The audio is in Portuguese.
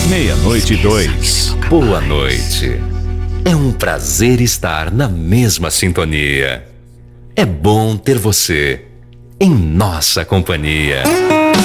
meia-noite e 2. Boa noite. É um prazer estar na mesma sintonia. É bom ter você em nossa companhia.